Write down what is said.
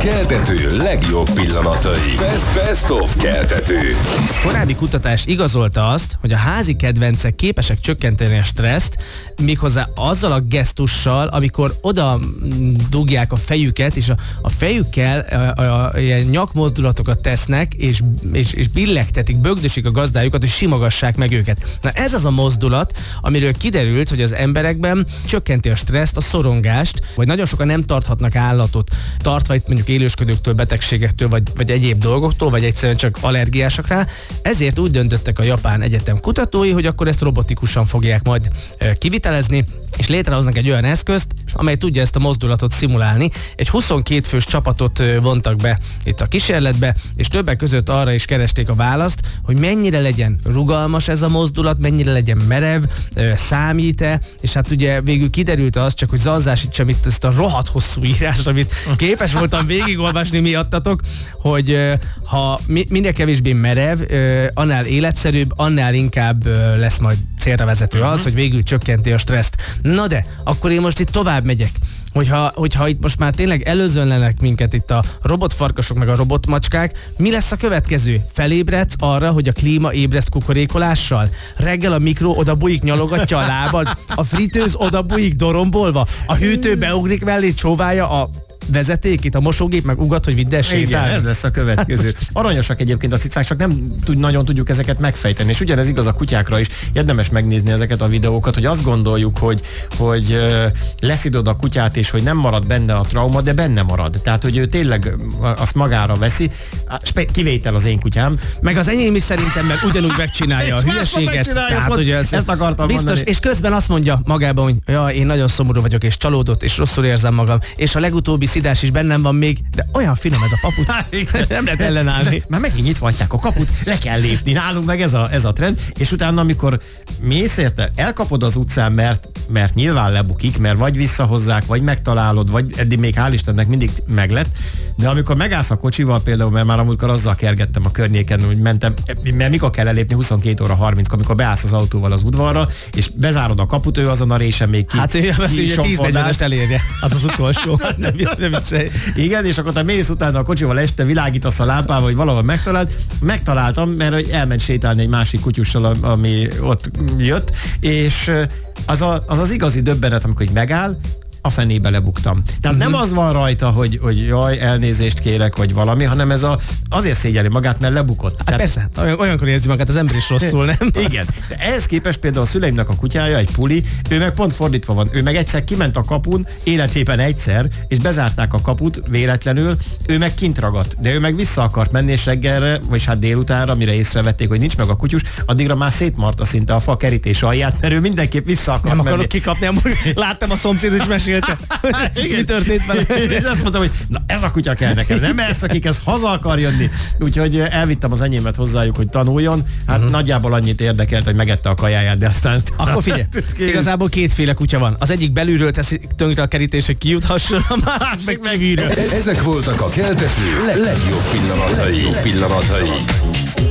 Keltető legjobb pillanatai. Best of Keltető. Korábbi kutatás igazolta azt, hogy a házi kedvencek képesek csökkenteni a stresszt, méghozzá azzal a gesztussal, amikor oda dugják a fejüket, és a fejükkel ilyen nyakmozdulatokat tesznek, és billegtetik, bögdösik a gazdájukat, hogy simogassák meg őket. Na ez az a mozdulat, amiről kiderült, hogy az emberekben csökkenti a stresszt, a szorongást, vagy nagyon sokan nem tarthatnak állatot, tartva itt mondjuk élősködőktől, betegségektől, vagy egyéb dolgoktól, vagy egyszerűen csak allergiásak rá. Ezért úgy döntöttek a japán egyetem kutatói, hogy akkor ezt robotikusan fogják majd kivitelezni, és létrehoznak egy olyan eszközt, amely tudja ezt a mozdulatot szimulálni. Egy 22 fős csapatot vontak be itt a kísérletbe, és többek között arra is keresték a választ, hogy mennyire legyen rugalmas ez a mozdulat, mennyire legyen merev, számít-e, és hát ugye végül kiderült az, csak hogy zanzásítsam itt ezt a rohadt hosszú írást, amit képes voltam végigolvasni miattatok, hogy ha minél kevésbé merev, annál életszerűbb, annál inkább lesz majd célra vezető az, hogy végül csökkenti a stresszt. Na de, akkor én most itt tovább megyek. Hogyha itt most már tényleg előzönlenek minket itt a robotfarkasok meg a robotmacskák, mi lesz a következő? Felébredsz arra, hogy a klíma ébreszt kukorékolással? Reggel a mikro oda bujik, nyalogatja a lábad? A fritőz oda bujik dorombolva? A hűtő beugrik mellé, csóválja a vezetékét, a mosógép meg ugat, hogy vidd el sétálni. Igen, ez lesz a következő. Aranyosak egyébként a cicák, csak nem nagyon tudjuk ezeket megfejteni. És ugyanez igaz a kutyákra is. Érdemes megnézni ezeket a videókat, hogy azt gondoljuk, hogy leszidod a kutyát, és hogy nem marad benne a trauma, de benne marad. Tehát, hogy ő tényleg azt magára veszi. Kivétel az én kutyám. Meg az enyém is szerintem, mert ugyanúgy megcsinálja a hülyeséget. Tehát, hogy ezt akartam biztos, mondani. És közben azt mondja magában, hogy ja, én nagyon szomorú vagyok, és csalódott, és rosszul érzem magam. És a legutóbbi szidás is bennem van még, de olyan finom ez a paput, nem lehet ellenállni. Már megint nyitva hagyták a kaput, le kell lépni. Nálunk meg ez a trend, és utána, amikor mész érte, elkapod az utcán, mert nyilván lebukik, mert vagy visszahozzák, vagy megtalálod, vagy eddig még hál' Istennek mindig meglett, de amikor megállsz a kocsival például, mert már amúgykor azzal kergettem a környéken, hogy mentem, mert mikor kell elépni 22 óra 30, amikor beállsz az autóval az udvarra, és bezárod a kaput, ő azon a résen még ki. Hát ő veszi, hogy 10-40-est elérje. Az utolsó. Igen, és akkor te mész utána a kocsival este, világítasz a lámpával, hogy valahol megtaláltam, mert hogy elment sétálni egy másik kutyussal, ami ott jött, és az igazi döbbenet, amikor így megáll, a fenébe lebuktam. Tehát nem az van rajta, hogy jaj, elnézést kérek, vagy valami, hanem azért szégyeli magát, mert lebukott. Hát persze, olyankor érzi magát az ember is rosszul, nem? Igen. De ehhez képest például a szüleimnek a kutyája, egy puli, ő meg pont fordítva van. Ő meg egyszer kiment a kapun, életében egyszer, és bezárták a kaput véletlenül, ő meg kint ragadt. De ő meg vissza akart menni, és reggelre, vagy hát délutánra, mire észrevették, hogy nincs meg a kutyus, addigra már szétmarta szinte a fa kerítés alját, mert ő mindenképp vissza akart nem menni. akarok kikapni, láttam a szomszéd is mesélte. Mi történt vele? És azt mondtam, hogy na ez a kutya kell nekem, nem ez, akik ez haza akar jönni. Úgyhogy elvittem az enyémet hozzájuk, hogy tanuljon. Hát nagyjából annyit érdekelt, hogy megette a kajáját, de aztán... Akkor figyelj, igazából kétféle kutya van. Az egyik belülről teszi tönkre a kerítés, hogy kijuthasson, a másik meg megírja. Ezek voltak a Keltető legjobb pillanatai.